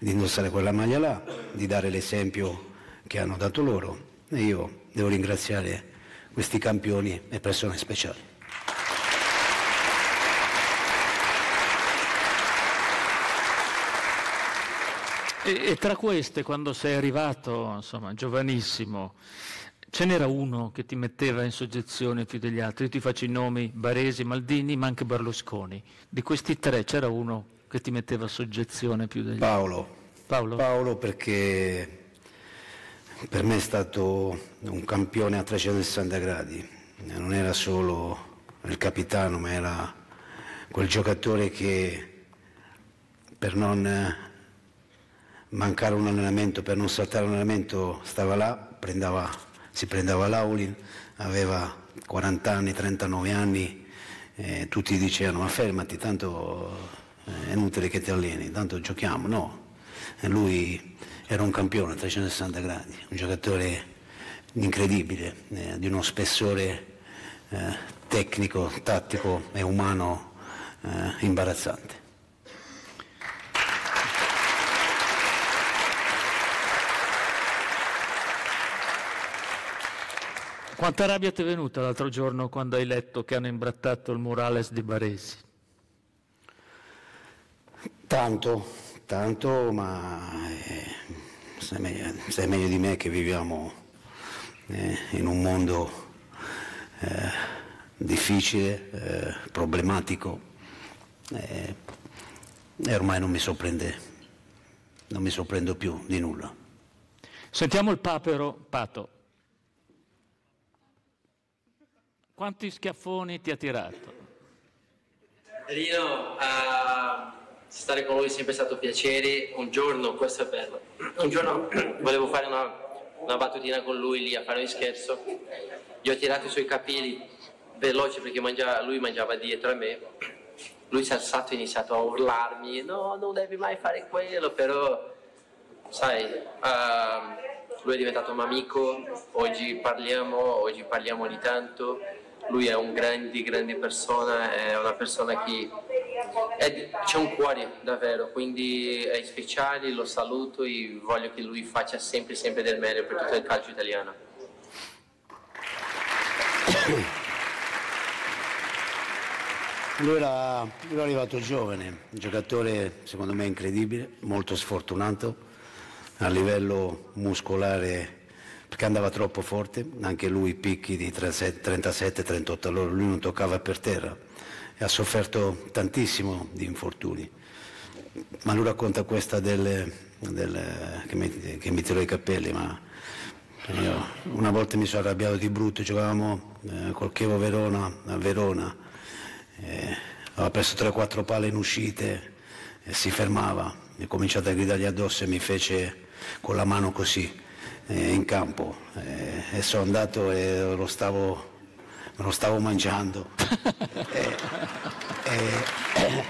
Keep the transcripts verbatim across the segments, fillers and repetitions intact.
di indossare quella maglia là, di dare l'esempio che hanno dato loro, e io devo ringraziare questi campioni e persone speciali. E, e tra queste, quando sei arrivato, insomma, giovanissimo, ce n'era uno che ti metteva in soggezione più degli altri? Io ti faccio i nomi: Baresi, Maldini, ma anche Berlusconi. Di questi tre c'era uno che ti metteva a soggezione più degli Paolo. altri? Paolo. Paolo, perché per me è stato un campione a trecentosessanta gradi, non era solo il capitano, ma era quel giocatore che per non mancare un allenamento, per non saltare un allenamento, stava là, prendeva, si prendeva l'Aulin, aveva quaranta anni, trentanove anni, eh, tutti dicevano: ma fermati, tanto è inutile che ti alleni, tanto giochiamo. No, e lui era un campione a trecentosessanta gradi, un giocatore incredibile, eh, di uno spessore eh, tecnico, tattico e umano eh, imbarazzante. Quanta rabbia ti è venuta l'altro giorno quando hai letto che hanno imbrattato il murales di Baresi? Tanto, tanto, ma eh, sai, meglio, sai meglio di me che viviamo eh, in un mondo eh, difficile, eh, problematico, eh, e ormai non mi sorprende, non mi sorprendo più di nulla. Sentiamo il papero Pato. Quanti schiaffoni ti ha tirato? Rino, uh, stare con lui è sempre stato un piacere. Un giorno, questo è bello, un giorno volevo fare una, una battutina con lui lì a fare un scherzo. Gli ho tirato i suoi capelli veloci perché mangiava, lui mangiava dietro a me. Lui si è alzato e ha iniziato a urlarmi: no, non devi mai fare quello. Però sai, uh, lui è diventato un amico, oggi parliamo, oggi parliamo di tanto. Lui è un grande, grande persona, è una persona che è, c'è un cuore davvero, quindi è speciale, lo saluto e voglio che lui faccia sempre, sempre del meglio per tutto il calcio italiano. Lui era, lui era arrivato giovane, un giocatore secondo me incredibile, molto sfortunato a livello muscolare, perché andava troppo forte, anche lui picchi di trentasette trentotto, allora lui non toccava per terra e ha sofferto tantissimo di infortuni. Ma lui racconta questa del, del, che, mi, che mi tirò i capelli, ma io una volta mi sono arrabbiato di brutto, giocavamo eh, col Chievo Verona a Verona, eh, aveva perso tre quattro palle in uscite e si fermava, mi ho cominciato a gridargli addosso e mi fece con la mano così in campo, eh, e sono andato e lo stavo, me lo stavo mangiando. e, e,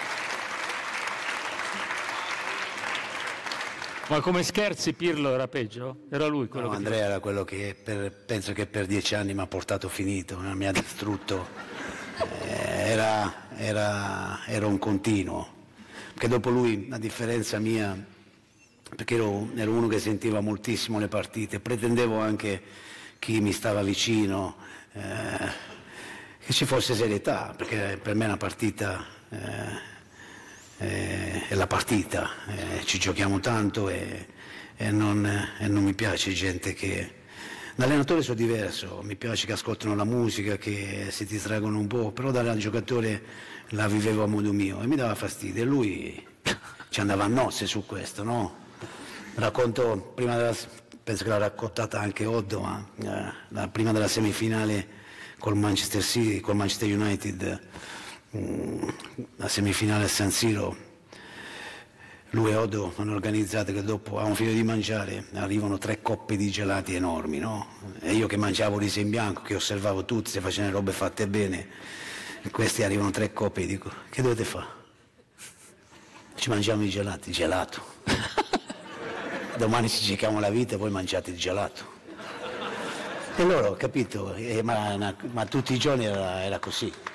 Ma come scherzi Pirlo era peggio? Era lui quello no, che Andrea ti... era quello che per, penso che per dieci anni mi ha portato finito, mi ha distrutto, eh, era, era, era un continuo, perché dopo lui, a differenza mia, perché ero, ero uno che sentiva moltissimo le partite, pretendevo anche chi mi stava vicino, eh, che ci fosse serietà, perché per me una partita eh, eh, è la partita, eh, ci giochiamo tanto e, e, non, e non mi piace gente che... Da allenatore sono diverso, mi piace che ascoltano la musica, che si distraggono un po', però da giocatore la vivevo a modo mio e mi dava fastidio, e lui ci andava a nozze su questo, no? Racconto, prima della, penso che l'ha raccontata anche Oddo, ma eh, la, prima della semifinale col Manchester City, col Manchester United, mh, la semifinale a San Siro, lui e Oddo hanno organizzato che dopo, a un filo di mangiare, arrivano tre coppe di gelati enormi, no? E io che mangiavo riso in bianco, che osservavo tutti, se facevano robe fatte bene, questi arrivano tre coppe e dico: che dovete fare? Ci mangiamo i gelati, gelato. Domani ci giochiamo la vita e poi mangiate il gelato. E loro, ho capito, eh, ma, ma tutti i giorni era, era così.